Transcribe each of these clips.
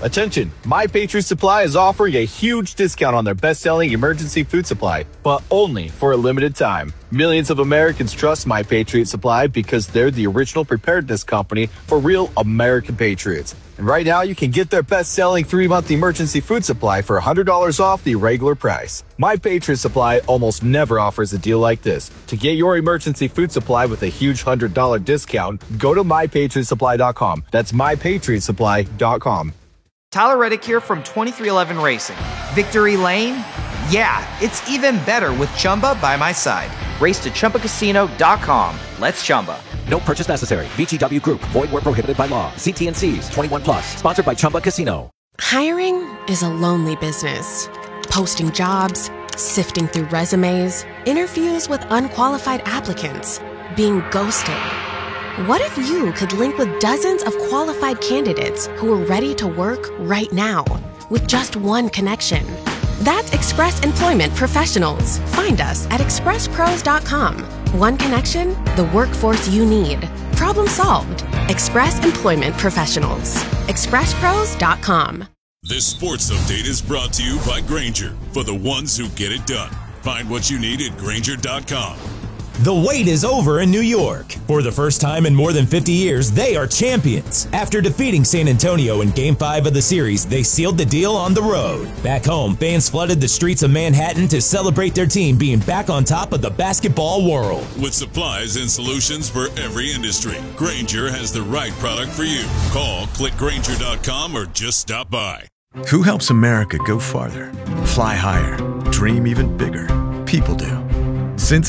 Attention, My Patriot Supply is offering a huge discount on their best-selling emergency food supply, but only for a limited time. Millions of Americans trust My Patriot Supply because they're the original preparedness company for real American patriots. And right now, you can get their best-selling 3-month emergency food supply for $100 off the regular price. My Patriot Supply almost never offers a deal like this. To get your emergency food supply with a huge $100 discount, go to MyPatriotSupply.com. That's MyPatriotSupply.com. Tyler Reddick here from 2311 Racing. Victory Lane? Yeah, it's even better with Chumba by my side. Race to ChumbaCasino.com. Let's Chumba. No purchase necessary. VGW Group. Void where prohibited by law. See T&Cs. 21 plus. Sponsored by Chumba Casino. Hiring is a lonely business. Posting jobs, sifting through resumes, interviews with unqualified applicants, being ghosted. What if you could link with dozens of qualified candidates who are ready to work right now with just one connection? That's Express Employment Professionals. Find us at expresspros.com. One connection, the workforce you need. Problem solved. Express Employment Professionals. expresspros.com. This sports update is brought to you by Grainger, for the ones who get it done. Find what you need at Grainger.com. The wait is over in New York. For the first time in more than 50 years, they are champions. After defeating San Antonio in Game 5 of the series, they sealed the deal on the road. Back home, fans flooded the streets of Manhattan to celebrate their team being back on top of the basketball world. With supplies and solutions for every industry, Grainger has the right product for you. Call, click Grainger.com, or just stop by. Who helps America go farther, fly higher, dream even bigger? People do. Since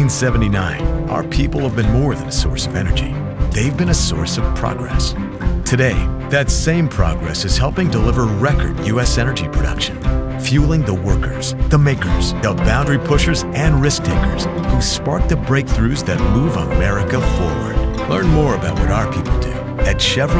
1879, our people have been more than a source of energy. They've been a source of progress. Today, that same progress is helping deliver record U.S. energy production, fueling the workers, the makers, the boundary pushers, and risk takers who spark the breakthroughs that move America forward. Learn more about what our people do at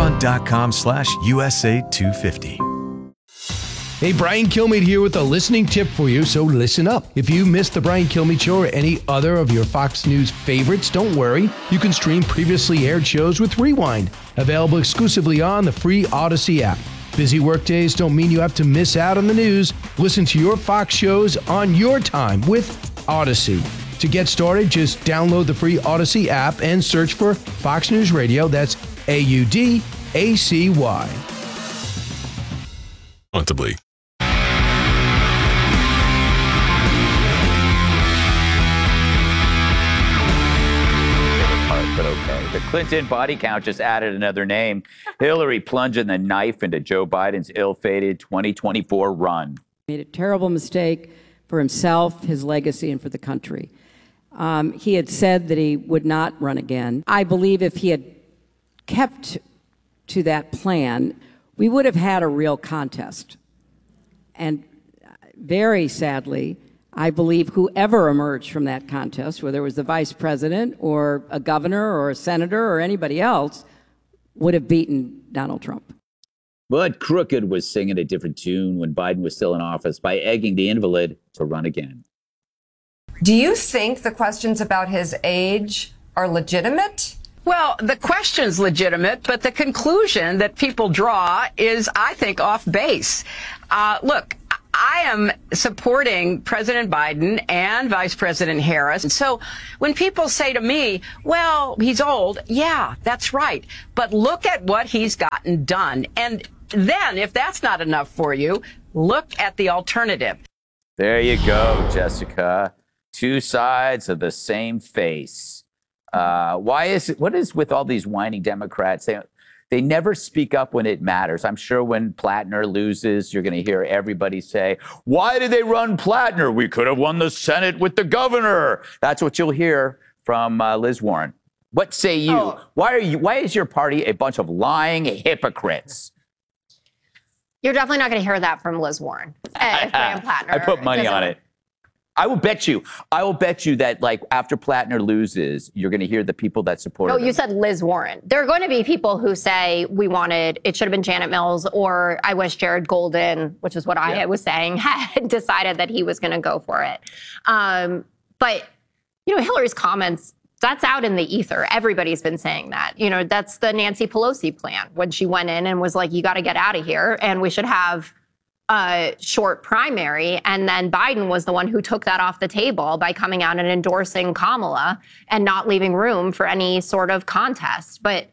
chevron.com/USA250. Hey, Brian Kilmeade here with a listening tip for you, so listen up. If you missed the Brian Kilmeade Show or any other of your Fox News favorites, don't worry. You can stream previously aired shows with Rewind, available exclusively on the free Odyssey app. Busy workdays don't mean you have to miss out on the news. Listen to your Fox shows on your time with Odyssey. To get started, just download the free Odyssey app and search for Fox News Radio. That's AUDACY. Responsibly. But okay. The Clinton body count just added another name. Hillary plunging the knife into Joe Biden's ill-fated 2024 run. Made a terrible mistake for himself, his legacy, and for the country. He had said that he would not run again. I believe if he had kept to that plan, we would have had a real contest. And very sadly, I believe whoever emerged from that contest, whether it was the vice president or a governor or a senator or anybody else, would have beaten Donald Trump. Bud Crooked was singing a different tune when Biden was still in office by egging the invalid to run again. Do you think the questions about his age are legitimate? Well, the question's legitimate, but the conclusion that people draw is, I think, off base. Look, I am supporting President Biden and Vice President Harris. So when people say to me, well, he's old, yeah, that's right. But look at what he's gotten done. And then, if that's not enough for you, look at the alternative. There you go, Jessica. Two sides of the same face. What is with all these whining Democrats? They never speak up when it matters. I'm sure when Plattner loses, you're going to hear everybody say, why did they run Plattner? We could have won the Senate with the governor. That's what you'll hear from Liz Warren. What say you? Oh. Why is your party a bunch of lying hypocrites? You're definitely not going to hear that from Liz Warren. Graham Plattner. I put money on it. I will bet you that, like, after Plattner loses, you're going to hear the people that support him. No, you said Liz Warren. There are going to be people who say it should have been Janet Mills, or I wish Jared Golden, which is what I was saying, had decided that he was going to go for it. But, Hillary's comments That's out in the ether. Everybody's been saying that. You know, that's the Nancy Pelosi plan when she went in and was like, you got to get out of here and we should have a short primary. And then Biden was the one who took that off the table by coming out and endorsing Kamala and not leaving room for any sort of contest. But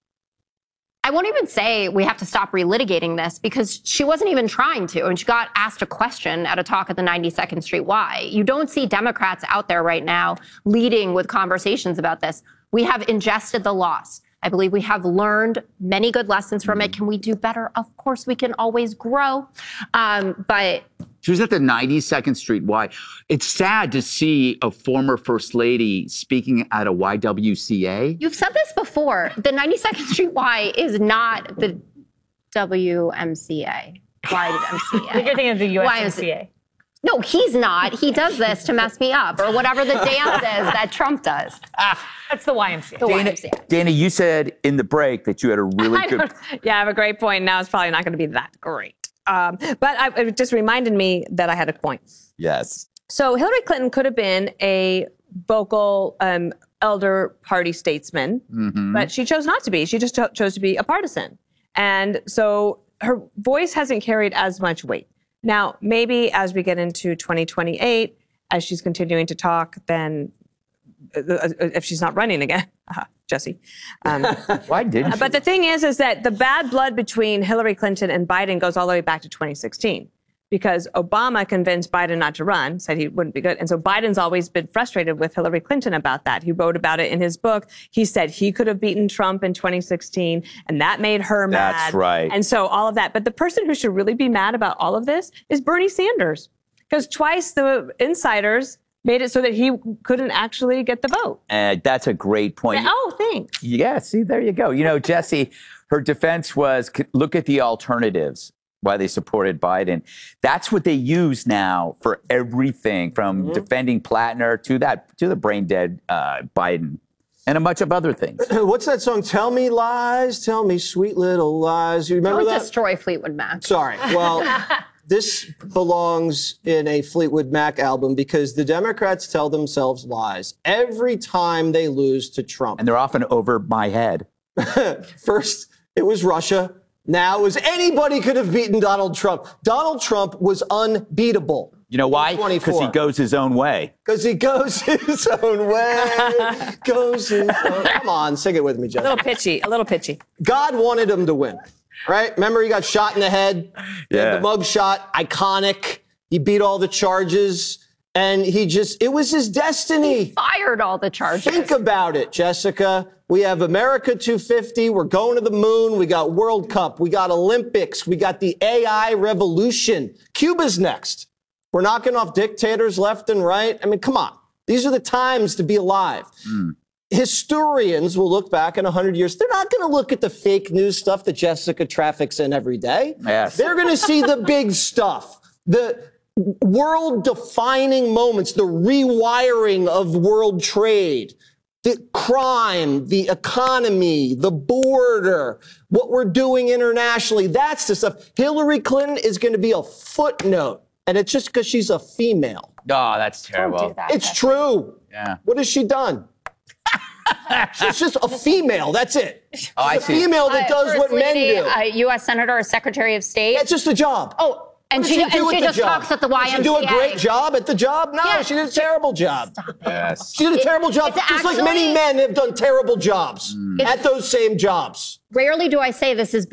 I won't even say we have to stop relitigating this because she wasn't even trying to. And she got asked a question at a talk at the 92nd Street Y. You don't see Democrats out there right now leading with conversations about this. We have ingested the loss. I believe we have learned many good lessons from it. Can we do better? Of course, we can always grow. But she was at the 92nd Street Y. It's sad to see a former First Lady speaking at a YWCA. You've said this before. The 92nd Street Y is not the WMCA. YMCA. You're thinking of the USMCA. No, he's not. He does this to mess me up, or whatever the dance is that Trump does. That's the YMCA. The YMCA. Dana, you said in the break that you had a really good... Yeah, I have a great point. Now it's probably not going to be that great. But it just reminded me that I had a point. Yes. So Hillary Clinton could have been a vocal elder party statesman, but she chose not to be. She just chose to be a partisan. And so her voice hasn't carried as much weight. Now, maybe as we get into 2028, as she's continuing to talk, then if she's not running again, Jesse. Why didn't she? But the thing is that the bad blood between Hillary Clinton and Biden goes all the way back to 2016 because Obama convinced Biden not to run, said he wouldn't be good. And so Biden's always been frustrated with Hillary Clinton about that. He wrote about it in his book. He said he could have beaten Trump in 2016, and that made her mad. That's right. And so all of that. But the person who should really be mad about all of this is Bernie Sanders, because twice the insiders made it so that he couldn't actually get the vote. That's a great point. Oh, thanks. Yeah, see, there you go. You know, Jesse, her defense was, look at the alternatives, why they supported Biden. That's what they use now for everything, from defending Plattner to the brain dead Biden and a bunch of other things. What's that song? Tell me lies, tell me sweet little lies. You remember Don't that? destroy Fleetwood Mac. Sorry. Well, this belongs in a Fleetwood Mac album because the Democrats tell themselves lies every time they lose to Trump. And they're often over my head. First, it was Russia. Now it was anybody could have beaten Donald Trump. Donald Trump was unbeatable. You know why? Because he goes his own way. Because he goes his own way. Come on, sing it with me, Jeff. A little pitchy. God wanted him to win, right? Remember he got shot in the head? Yeah. The mug shot, iconic. He beat all the charges. And it was his destiny. He fired all the charges. Think about it, Jessica. We have America 250. We're going to the moon. We got World Cup. We got Olympics. We got the AI revolution. Cuba's next. We're knocking off dictators left and right. I mean, come on. These are the times to be alive. Historians will look back in 100 years. They're not going to look at the fake news stuff that Jessica traffics in every day. Yes. They're going to see the big stuff, the world-defining moments, the rewiring of world trade, the crime, the economy, the border, what we're doing internationally. That's the stuff. Hillary Clinton is going to be a footnote, and it's just because she's a female. Oh, that's terrible. Don't do that. It's true. Yeah. What has she done? She's just a female. That's it. She's a female that does what men do. U.S. Senator or Secretary of State. It's just a job. Oh. And she just talks at the YMCA. Did she do a great job at the job? No, Yeah. she did a terrible job. Yes. She did a terrible job, it's just like many actually- men have done terrible jobs at those same jobs. Rarely do I say this is